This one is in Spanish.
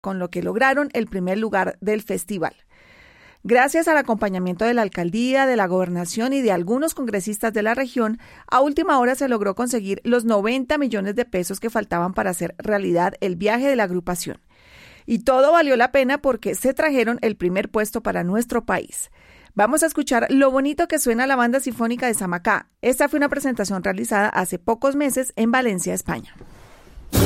con lo que lograron el primer lugar del festival. Gracias al acompañamiento de la alcaldía, de la gobernación y de algunos congresistas de la región, a última hora se logró conseguir los 90 millones de pesos que faltaban para hacer realidad el viaje de la agrupación. Y todo valió la pena porque se trajeron el primer puesto para nuestro país. Vamos a escuchar lo bonito que suena la Banda Sinfónica de Samacá. Esta fue una presentación realizada hace pocos meses en Valencia, España.